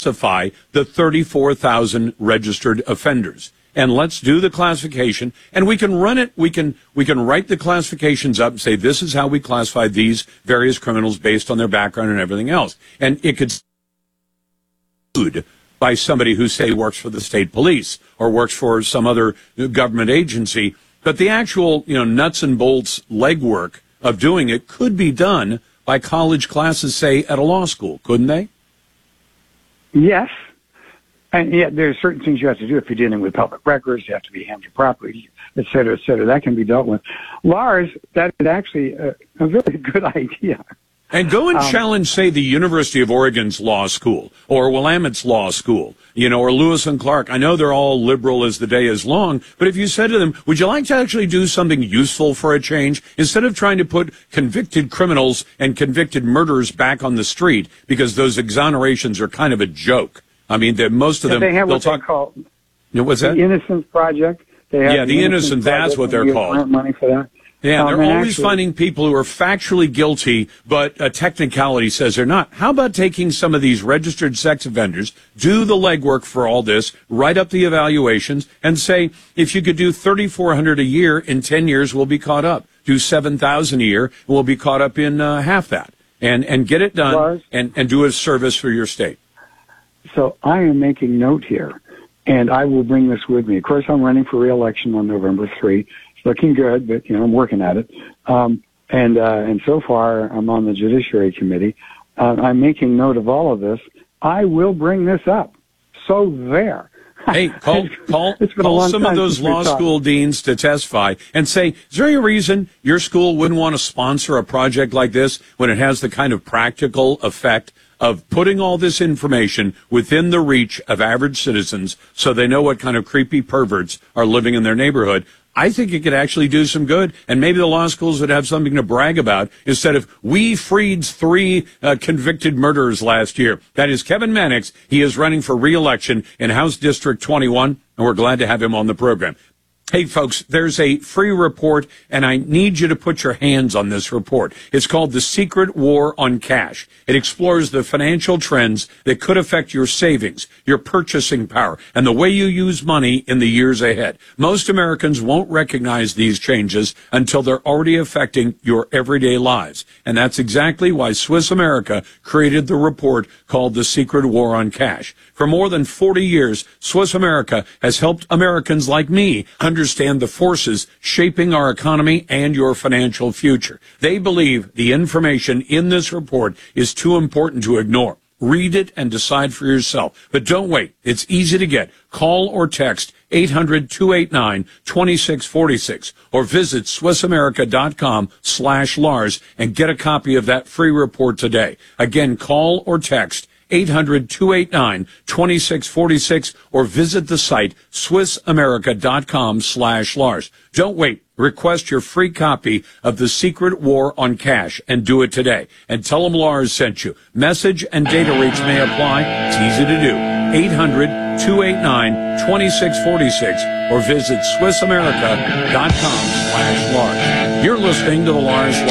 classify the 34,000 registered offenders. And let's do the classification, and we can run it. We can write the classifications up and say, this is how we classify these various criminals based on their background and everything else. And it could be by somebody who, say, works for the state police or works for some other government agency. But the actual, nuts and bolts legwork of doing it could be done by college classes, say, at a law school, couldn't they? Yes. And yet there are certain things you have to do if you're dealing with public records. You have to be handled properly, et cetera, et cetera. That can be dealt with. Lars, that is actually a very good idea. And go and challenge, say, the University of Oregon's law school or Willamette's law school, or Lewis and Clark. I know they're all liberal as the day is long, but if you said to them, would you like to actually do something useful for a change instead of trying to put convicted criminals and convicted murderers back on the street because those exonerations are kind of a joke? I mean, most of them, they have they'll what talk. They call what's that? The Innocence Project. They have the Innocence. That's what they're called. Money for that. Yeah, they're always finding people who are factually guilty, but a technicality says they're not. How about taking some of these registered sex offenders, do the legwork for all this, write up the evaluations, and say, if you could do $3,400 a year, in 10 years we'll be caught up. Do $7,000 a year, and we'll be caught up in half that. And get it done, Lars, and do a service for your state. So I am making note here, and I will bring this with me. Of course, I'm running for re-election on November 3. It's looking good, but I'm working at it. And so far, I'm on the Judiciary Committee. I'm making note of all of this. I will bring this up. So there. Hey, call some of those law school deans to testify and say, is there any reason your school wouldn't want to sponsor a project like this when it has the kind of practical effect of putting all this information within the reach of average citizens so they know what kind of creepy perverts are living in their neighborhood? I think it could actually do some good, and maybe the law schools would have something to brag about instead of, we freed 3 convicted murderers last year. That is Kevin Mannix. He is running for re-election in House District 21, and we're glad to have him on the program. Hey, folks, there's a free report, and I need you to put your hands on this report. It's called The Secret War on Cash. It explores the financial trends that could affect your savings, your purchasing power, and the way you use money in the years ahead. Most Americans won't recognize these changes until they're already affecting your everyday lives. And that's exactly why Swiss America created the report called The Secret War on Cash. For more than 40 years, Swiss America has helped Americans like me understand the forces shaping our economy and your financial future. They believe the information in this report is too important to ignore. Read it and decide for yourself. But don't wait. It's easy to get. Call or text 800-289-2646 or visit SwissAmerica.com/Lars and get a copy of that free report today. Again, call or text 800-289-2646 or visit the site SwissAmerica.com/Lars. Don't wait. Request your free copy of The Secret War on Cash and do it today. And tell them Lars sent you. Message and data rates may apply. It's easy to do. 800-289-2646 or visit SwissAmerica.com/Lars. You're listening to the Lars